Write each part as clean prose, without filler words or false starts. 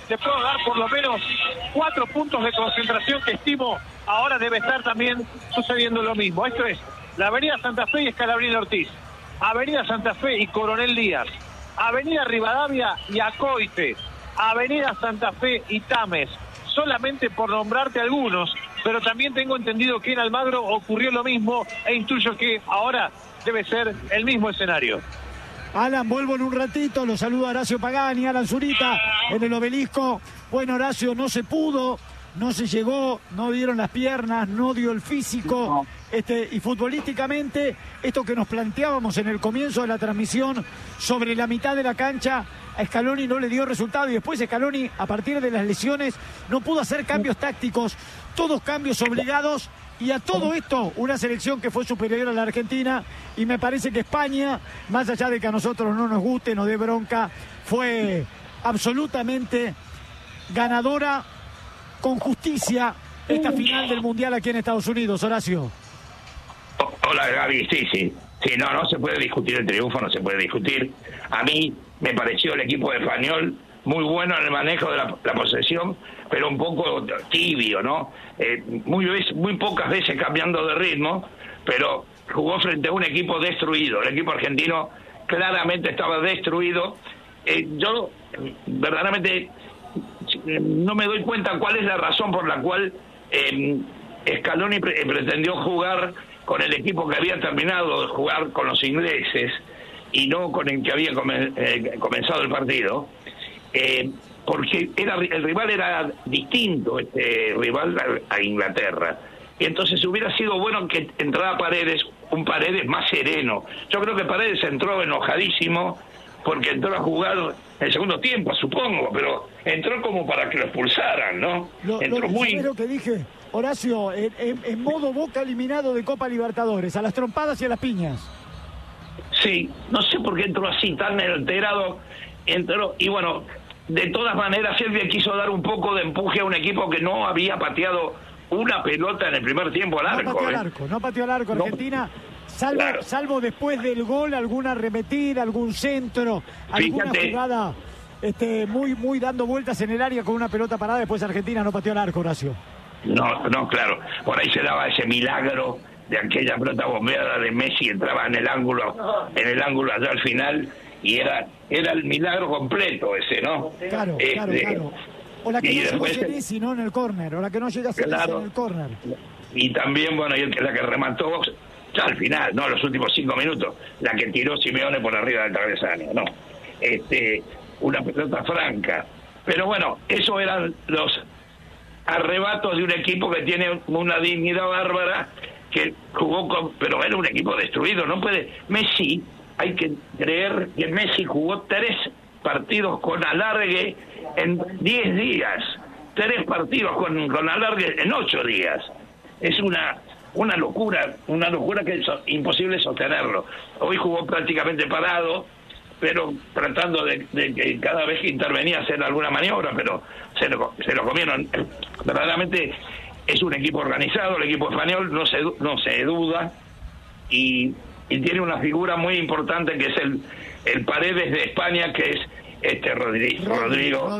te puedo dar por lo menos 4 puntos de concentración que estimo ahora debe estar también sucediendo lo mismo. Esto es la Avenida Santa Fe y Scalabrini Ortiz, Avenida Santa Fe y Coronel Díaz, Avenida Rivadavia y Acoite, Avenida Santa Fe y Tames, solamente por nombrarte algunos, pero también tengo entendido que en Almagro ocurrió lo mismo e intuyo que ahora debe ser el mismo escenario. Alan, vuelvo en un ratito, lo saluda Horacio Pagani, Alan Zurita en el Obelisco. Bueno, Horacio, no se pudo, no se llegó, no dieron las piernas, no dio el físico, y futbolísticamente, esto que nos planteábamos en el comienzo de la transmisión, sobre la mitad de la cancha, a Scaloni no le dio resultado, y después Scaloni, a partir de las lesiones, no pudo hacer cambios tácticos, todos cambios obligados, y a todo esto, una selección que fue superior a la Argentina, y me parece que España, más allá de que a nosotros no nos guste, nos dé bronca, fue absolutamente ganadora con justicia esta final del Mundial aquí en Estados Unidos, Horacio. Hola, Gaby, sí, no se puede discutir el triunfo, no se puede discutir. A mí me pareció el equipo español muy bueno en el manejo de la posesión, pero un poco tibio, ¿no? Muy pocas veces cambiando de ritmo, pero jugó frente a un equipo destruido. El equipo argentino claramente estaba destruido. Yo verdaderamente no me doy cuenta cuál es la razón por la cual Scaloni pretendió jugar con el equipo que había terminado de jugar con los ingleses y no con el que había comenzado el partido, porque el rival era distinto, rival a Inglaterra, y entonces hubiera sido bueno que entrara Paredes, un Paredes más sereno. Yo creo que Paredes entró enojadísimo porque entró a jugar el segundo tiempo, supongo, pero entró como para que lo expulsaran, ¿no? Entró muy... ¿Sabés lo que dije, Horacio? En modo Boca eliminado de Copa Libertadores, a las trompadas y a las piñas. Sí, no sé por qué entró así, tan alterado, entró, y bueno, de todas maneras él quiso dar un poco de empuje a un equipo que no había pateado una pelota en el primer tiempo al arco. No pateó al arco, Argentina, salvo después del gol, alguna arremetida, algún centro, alguna jugada muy dando vueltas en el área con una pelota parada, después Argentina no pateó al arco, Horacio. No, claro, por ahí se daba ese milagro de aquella pelota bombeada de Messi, entraba en el ángulo allá al final, y era el milagro completo ese, ¿no? Claro. O la que no llegó Messi, ¿no? En el córner, o la que no llega en el córner. Y también, bueno, la que remató ya al final, ¿no? Los últimos 5 minutos, la que tiró Simeone por arriba del travesaño, ¿no? Una pelota franca. Pero bueno, esos eran los arrebatos de un equipo que tiene una dignidad bárbara, que jugó pero era un equipo destruido. No puede Messi, hay que creer que Messi jugó 3 partidos con alargue en 10 días, 3 partidos con alargue en 8 días. Es una locura que es imposible sostenerlo. Hoy jugó prácticamente parado, pero tratando de que cada vez que intervenía hacer alguna maniobra, pero se lo comieron. Verdaderamente es un equipo organizado, el equipo español no se duda, y tiene una figura muy importante que es el Paredes de España, que es Rodrigo.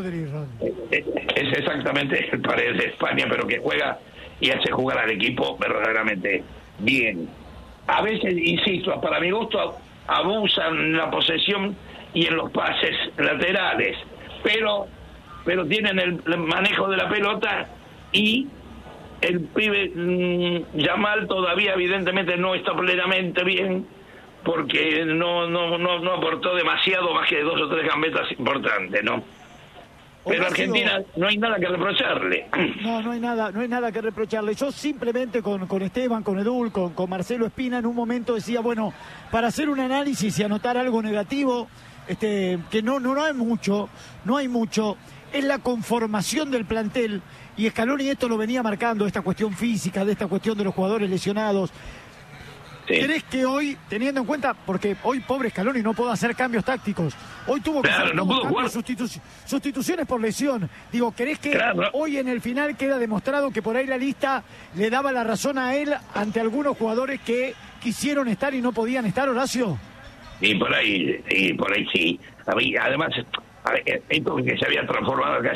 Es exactamente el Paredes de España, pero que juega y hace jugar al equipo verdaderamente bien. A veces, insisto, para mi gusto abusan en la posesión y en los pases laterales, pero tienen el manejo de la pelota, y el pibe Yamal todavía evidentemente no está plenamente bien, porque no aportó demasiado, más que 2 o 3 gambetas importantes, ¿no? Pero Argentina no hay nada que reprocharle. No hay nada que reprocharle. Yo simplemente con Esteban, con Edul, con Marcelo Espina, en un momento decía, bueno, para hacer un análisis y anotar algo negativo, que no hay mucho, es la conformación del plantel, y Scaloni esto lo venía marcando, esta cuestión física, de esta cuestión de los jugadores lesionados. Sí. ¿Crees que hoy, teniendo en cuenta, porque hoy pobre Scaloni no pudo hacer cambios tácticos, hoy tuvo que hacer sustituciones por lesión? Digo, ¿crees que hoy en el final queda demostrado que por ahí la lista le daba la razón a él ante algunos jugadores que quisieron estar y no podían estar, Horacio? Y por ahí sí. Además, esto que se había transformado